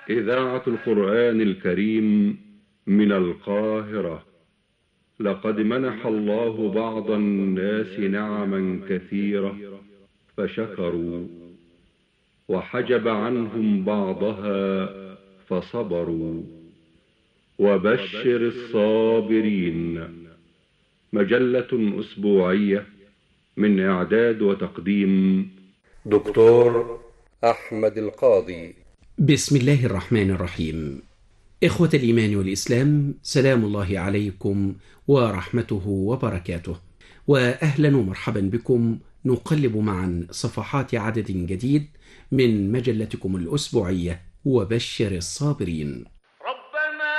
إذاعة القرآن الكريم من القاهرة. لقد منح الله بعض الناس نعما كثيرة فشكروا، وحجب عنهم بعضها فصبروا. وبشر الصابرين. مجلة أسبوعية من إعداد وتقديم دكتور أحمد القاضي. بسم الله الرحمن الرحيم. إخوة الإيمان والإسلام، سلام الله عليكم ورحمته وبركاته، وأهلا ومرحبا بكم. نقلب معا صفحات عدد جديد من مجلتكم الأسبوعية وبشر الصابرين. ربنا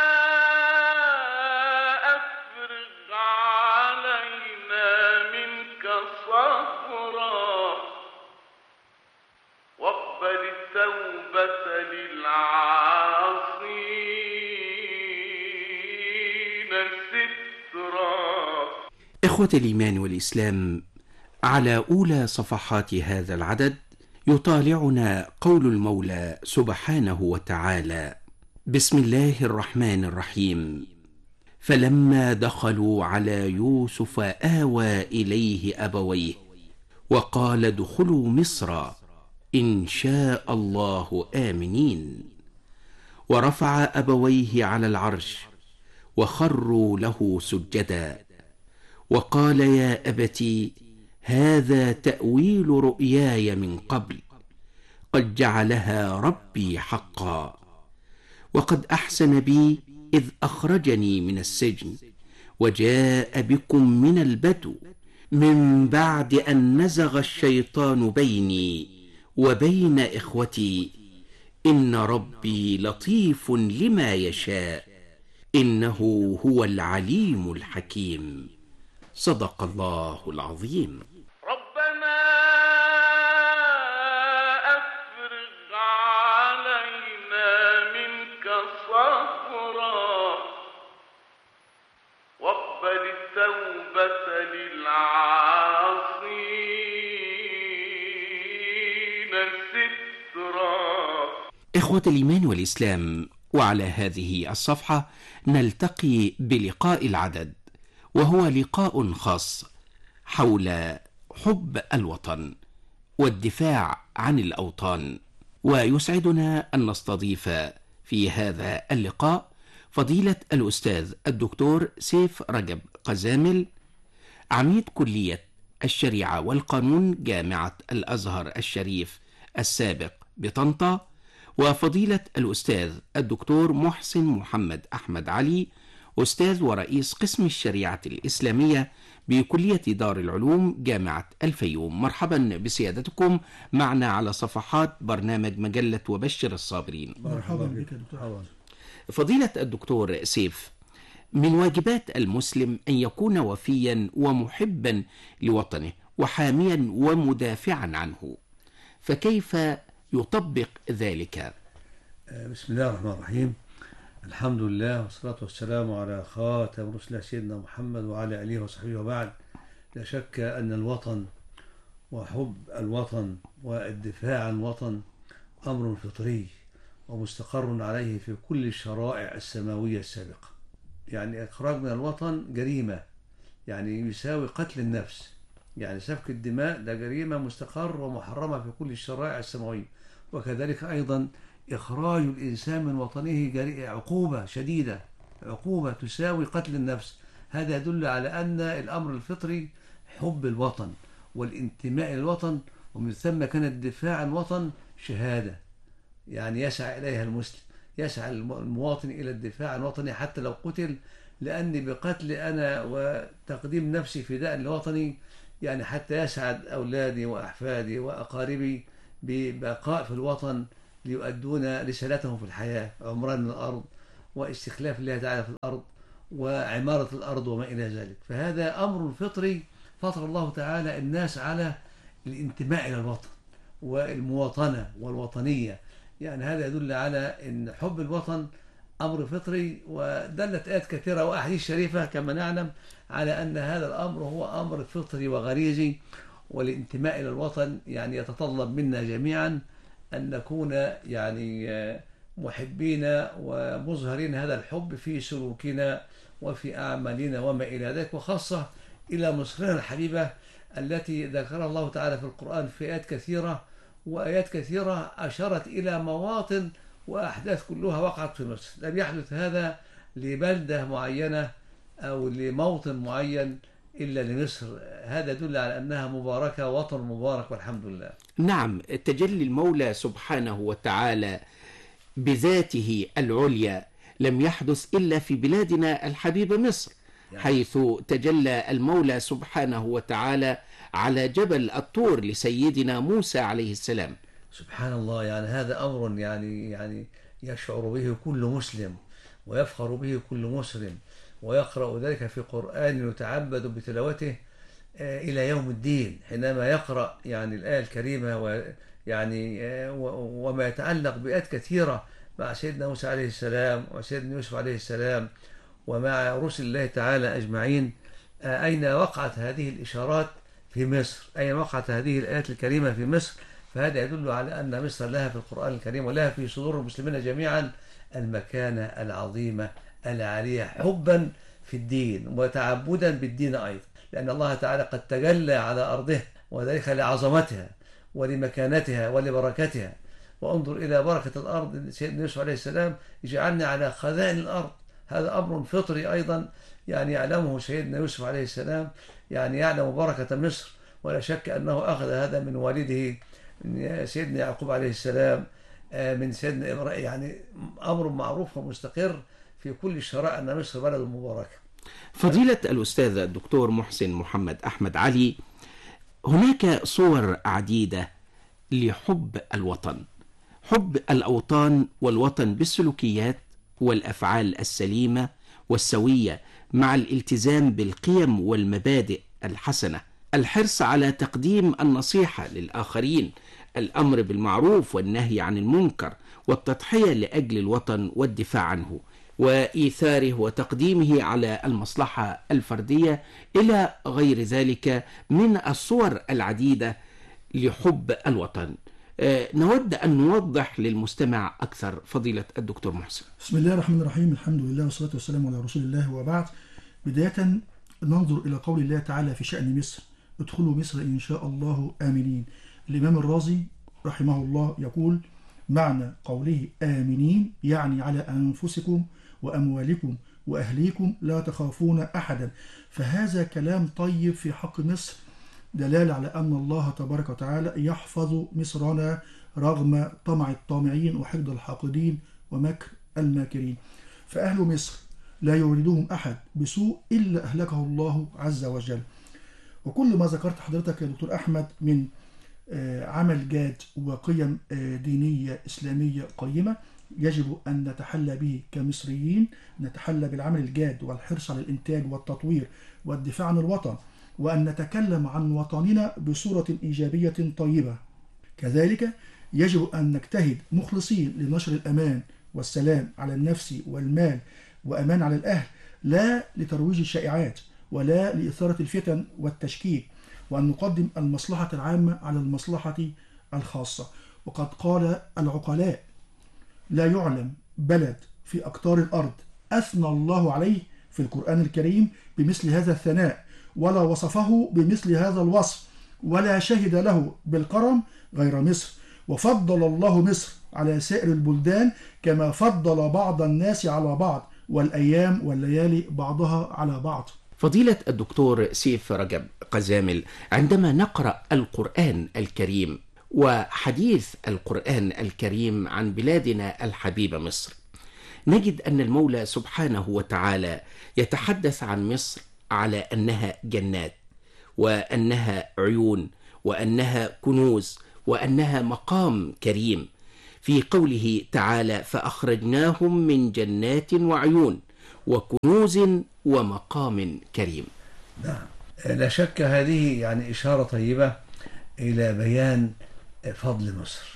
أفرغ علينا منك صبرا واقبل التوبة للعاصين سترا. إخوة الإيمان والإسلام، على أولى صفحات هذا العدد يطالعنا قول المولى سبحانه وتعالى: بسم الله الرحمن الرحيم. فلما دخلوا على يوسف آوى إليه أبويه وقال ادخلوا مصر إن شاء الله آمنين. ورفع أبويه على العرش وخروا له سجدا وقال يا أبت هذا تأويل رؤياي من قبل قد جعلها ربي حقا وقد أحسن بي إذ أخرجني من السجن وجاء بكم من البدو من بعد أن نزغ الشيطان بيني وبين إخوتي إن ربي لطيف لما يشاء إنه هو العليم الحكيم. صدق الله العظيم. ربنا أفرغ علينا منك صبرا واقبل التوبة للعاصين سترا. إخوة الإيمان والإسلام، وعلى هذه الصفحة نلتقي بلقاء العدد، وهو لقاء خاص حول حب الوطن والدفاع عن الأوطان. ويسعدنا أن نستضيف في هذا اللقاء فضيلة الأستاذ الدكتور سيف رجب قزامل، عميد كلية الشريعة والقانون جامعة الأزهر الشريف السابق بطنطا، وفضيلة الأستاذ الدكتور محسن محمد أحمد علي، أستاذ ورئيس قسم الشريعة الإسلامية بكلية دار العلوم جامعة الفيوم. مرحبا بسيادتكم معنا على صفحات برنامج مجلة وبشر الصابرين. مرحبا بك دكتور. فضيلة الدكتور سيف، من واجبات المسلم أن يكون وفيا ومحبا لوطنه وحاميا ومدافعا عنه، فكيف يطبق ذلك؟ بسم الله الرحمن الرحيم. الحمد لله والصلاة والسلام على خاتم رسل سيدنا محمد وعلى آله وصحبه وبعد. لا شك أن الوطن وحب الوطن والدفاع عن الوطن أمر فطري ومستقر عليه في كل الشرائع السماوية السابقة. يعني إخراج من الوطن جريمة، يعني يساوي قتل النفس، يعني سفك الدماء ده جريمة مستقر ومحرمة في كل الشرائع السماوية. وكذلك أيضا إخراج الإنسان من وطنه عقوبة شديدة، عقوبة تساوي قتل النفس. هذا يدل على أن الأمر الفطري حب الوطن والانتماء إلى الوطن، ومن ثم كان الدفاع عن الوطن شهادة يعني يسعى إليها المسلم، يسعى المواطن إلى الدفاع عن وطنه حتى لو قتل، لأني بقتل أنا وتقديم نفسي فداء لوطني يعني حتى يسعد أولادي وأحفادي وأقاربي ببقاء في الوطن ليؤدون رسالتهم في الحياة، عمران الأرض واستخلاف الله تعالى في الأرض وعمارة الأرض وما إلى ذلك. فهذا أمر فطري فطر الله تعالى الناس على الانتماء إلى الوطن والمواطنة والوطنية. يعني هذا يدل على أن حب الوطن أمر فطري، ودلت آيات كثيرة وأحاديث شريفة كما نعلم على أن هذا الأمر هو أمر فطري وغريزي، والانتماء إلى الوطن يعني يتطلب منا جميعا أن نكون يعني محبين ومظهرين هذا الحب في سلوكنا وفي أعمالنا وما إلى ذلك، وخاصة إلى مصرنا الحبيبة التي ذكرها الله تعالى في القرآن في آيات كثيرة، وآيات كثيرة أشارت إلى مواطن وأحداث كلها وقعت في مصر. لم يحدث هذا لبلدة معينة أو لموطن معين إلا لمصر. هذا يدل على أنها مباركة، وطن مبارك، والحمد لله. نعم، تجلي المولى سبحانه وتعالى بذاته العليا لم يحدث إلا في بلادنا الحبيبة مصر، حيث تجلى المولى سبحانه وتعالى على جبل الطور لسيدنا موسى عليه السلام. سبحان الله، يعني هذا أمر يعني يشعر به كل مسلم ويفخر به كل مسلم، ويقرأ ذلك في قرآن يتعبد بتلاوته إلى يوم الدين، حينما يقرأ يعني الآية الكريمة ويعني وما يتعلق بآيات كثيرة مع سيدنا موسى عليه السلام وسيدنا يوسف عليه السلام ومع رسل الله تعالى أجمعين. أين وقعت هذه الإشارات؟ في مصر. أين وقعت هذه الآيات الكريمة؟ في مصر. فهذا يدل على أن مصر لها في القرآن الكريم ولها في صدور المسلمين جميعا المكانة العظيمة العالية حبا في الدين وتعبدا بالدين أيضا، لأن الله تعالى قد تجلى على أرضه، وذلك لعظمتها ولمكانتها ولبركتها. وانظر إلى بركة الأرض، سيدنا يوسف عليه السلام: اجعلني على خزائن الأرض. هذا أمر فطري أيضا يعني يعلمه سيدنا يوسف عليه السلام، يعني يعلم بركة مصر، ولا شك أنه أخذ هذا من والده سيدنا يعقوب عليه السلام، من سيدنا إبراهيم. يعني أمر معروف ومستقر في كل الشرائع أن مصر بلد مباركة. فضيلة الأستاذ الدكتور محسن محمد أحمد علي، هناك صور عديدة لحب الوطن، حب الأوطان والوطن بالسلوكيات والأفعال السليمة والسوية، مع الالتزام بالقيم والمبادئ الحسنة، الحرص على تقديم النصيحة للآخرين، الأمر بالمعروف والنهي عن المنكر، والتضحية لأجل الوطن والدفاع عنه، وإيثاره وتقديمه على المصلحة الفردية، إلى غير ذلك من الصور العديدة لحب الوطن. نود أن نوضح للمستمع أكثر فضيلة الدكتور محسن. بسم الله الرحمن الرحيم، الحمد لله والصلاة والسلام على رسول الله، وبعد. بداية ننظر إلى قول الله تعالى في شأن مصر: ادخلوا مصر إن شاء الله آمنين. الإمام الرازي رحمه الله يقول: معنى قوله آمنين يعني على أنفسكم وأموالكم وأهليكم لا تخافون أحدا. فهذا كلام طيب في حق مصر، دلالة على أن الله تبارك وتعالى يحفظ مصرنا رغم طمع الطامعين وحقد الحاقدين ومكر الماكرين. فأهل مصر لا يريدهم أحد بسوء إلا أهلكه الله عز وجل. وكل ما ذكرت حضرتك يا دكتور أحمد من عمل جاد وقيم دينية إسلامية قيمة يجب أن نتحلى به كمصريين، نتحلى بالعمل الجاد والحرص على الإنتاج والتطوير والدفاع عن الوطن، وأن نتكلم عن وطننا بصورة إيجابية طيبة. كذلك يجب أن نجتهد مخلصين لنشر الأمان والسلام على النفس والمال، وأمان على الأهل، لا لترويج الشائعات ولا لإثارة الفتن والتشكيك، وأن نقدم المصلحة العامة على المصلحة الخاصة. وقد قال العقلاء: لا يعلم بلد في أقطار الأرض أثنى الله عليه في القرآن الكريم بمثل هذا الثناء، ولا وصفه بمثل هذا الوصف، ولا شهد له بالكرم غير مصر. وفضل الله مصر على سائر البلدان كما فضل بعض الناس على بعض، والأيام والليالي بعضها على بعض. فضيلة الدكتور سيف رجب قزامل، عندما نقرأ القرآن الكريم وحديث القرآن الكريم عن بلادنا الحبيبة مصر، نجد أن المولى سبحانه وتعالى يتحدث عن مصر على أنها جنات، وأنها عيون، وأنها كنوز، وأنها مقام كريم، في قوله تعالى: فأخرجناهم من جنات وعيون وكنوز ومقام كريم. نعم، لا شك هذه يعني إشارة طيبة إلى بيان فضل مصر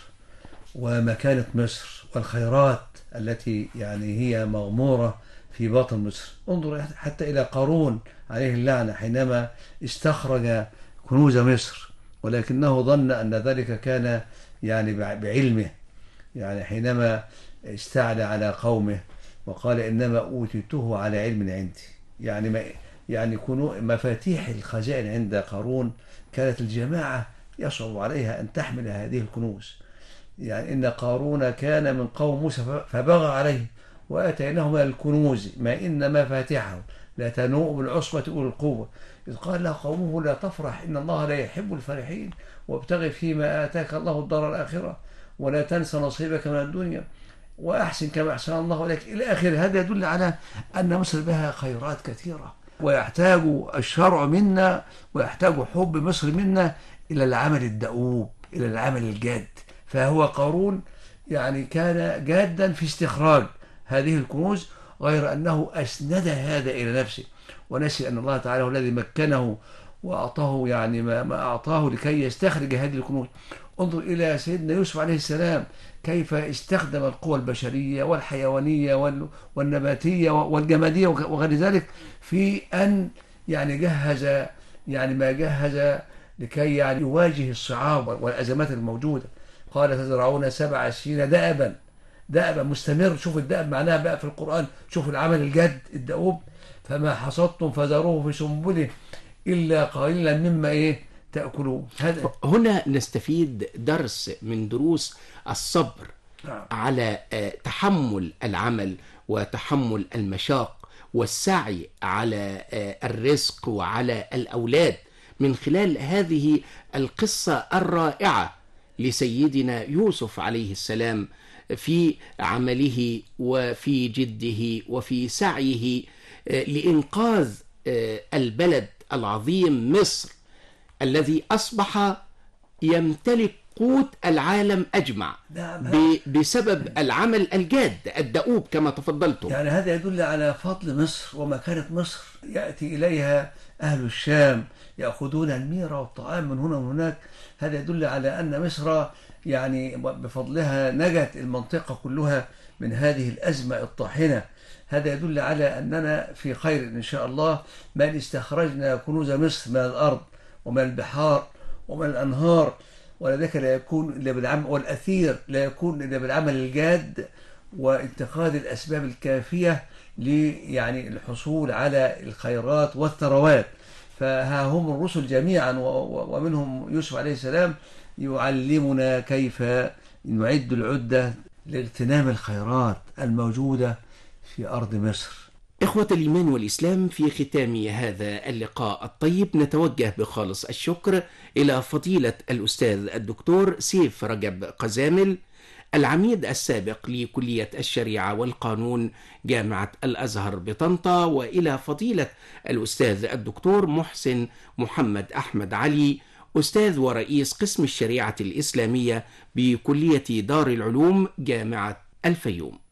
ومكانة مصر والخيرات التي يعني هي مغمورة في باطن مصر. انظر حتى إلى قارون عليه اللعنة حينما استخرج كنوز مصر، ولكنه ظن أن ذلك كان يعني بعلمه، يعني حينما استعلى على قومه وقال إنما أوتيته على علم عندي. يعني ما يعني مفاتيح الخزائن عند قارون كانت الجماعة يصعب عليها أن تحمل هذه الكنوز. يعني إن قارون كان من قوم موسى فبغى عليه وآتيناه من الكنوز ما إن مفاتيحه لا تنوء بالعصبة أولي القوة إذ قال له قومه لا تفرح إن الله لا يحب الفرحين وابتغ فيما آتاك الله الدار الآخرة ولا تنس نصيبك من الدنيا وأحسن كما أحسن الله إليك إلى آخره. هذا يدل على أن مصر بها خيرات كثيرة، ويحتاج الشرع منا ويحتاج حب مصر منا إلى العمل الدؤوب، إلى العمل الجاد. فهو قارون يعني كان جادا في استخراج هذه الكنوز، غير أنه أسند هذا إلى نفسه ونسي أن الله تعالى هو الذي مكنه وأعطاه يعني ما أعطاه لكي يستخرج هذه الكنوز. انظر إلى سيدنا يوسف عليه السلام كيف استخدم القوى البشرية والحيوانية والنباتية والجمادية وغير ذلك في أن يعني جهز يعني ما جهز لكي يعني يواجه الصعاب والأزمات الموجودة. قال تزرعون 7 سنين دأبا مستمر. شوف الدأب معناها بقى في القرآن، شوف العمل الجد الدؤوب. فما حصدتم فذروه في سنبله إلا قليلا مما تأكلون. هنا نستفيد درس من دروس الصبر على تحمل العمل وتحمل المشاق والسعي على الرزق وعلى الأولاد من خلال هذه القصة الرائعة لسيدنا يوسف عليه السلام في عمله وفي جده وفي سعيه لإنقاذ البلد العظيم مصر الذي أصبح يمتلك قوت العالم أجمع بسبب العمل الجاد الدؤوب كما تفضلتم. يعني هذا يدل على فضل مصر ومكانة مصر. يأتي إليها أهل الشام يأخذون الميرة والطعام من هنا ومن هناك. هذا يدل على أن مصر يعني بفضلها نجت المنطقة كلها من هذه الأزمة الطاحنة. هذا يدل على أننا في خير إن شاء الله ما استخرجنا كنوز مصر من الأرض ومن البحار ومن الأنهار، ولذلك لا يكون إلا بالعمل، والأثير لا يكون إلا بالعمل الجاد واتخاذ الأسباب الكافية يعني الحصول على الخيرات والثروات. فها هم الرسل جميعا ومنهم يوسف عليه السلام يعلمنا كيف نعد العدة لاغتنام الخيرات الموجودة في أرض مصر. إخوة الإيمان والإسلام، في ختام هذا اللقاء الطيب نتوجه بخالص الشكر إلى فضيلة الأستاذ الدكتور سيف رجب قزامل العميد السابق لكلية الشريعة والقانون جامعة الأزهر بطنطا، وإلى فضيلة الأستاذ الدكتور محسن محمد أحمد علي أستاذ ورئيس قسم الشريعة الإسلامية بكلية دار العلوم جامعة الفيوم.